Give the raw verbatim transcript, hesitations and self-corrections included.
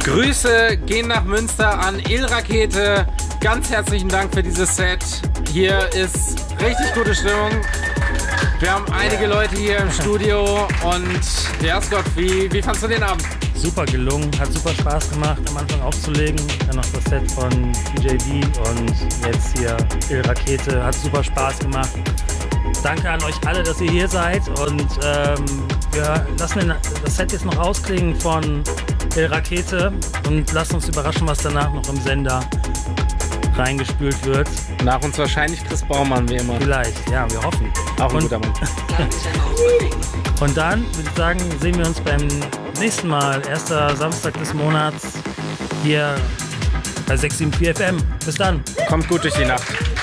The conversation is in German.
Grüße gehen nach Münster an Il Rakete. Ganz herzlichen Dank für dieses Set. Hier ist richtig gute Stimmung. Wir haben einige Leute hier im Studio und ja, Scott, wie, wie fandst du den Abend? Super gelungen, hat super Spaß gemacht, am Anfang aufzulegen. Dann noch das Set von D J V und jetzt hier Il Rakete, hat super Spaß gemacht. Danke an euch alle, dass ihr hier seid und ähm, wir lassen den, das Set jetzt noch ausklingen von Il Rakete und lasst uns überraschen, was danach noch im Sender reingespült wird. Nach uns wahrscheinlich Chris Baumann, wie immer. Vielleicht, ja, wir hoffen. Auch ein und, guter Mann. Und dann, würde ich sagen, sehen wir uns beim nächsten Mal, erster Samstag des Monats, hier bei sechs sieben vier F M. Bis dann. Kommt gut durch die Nacht.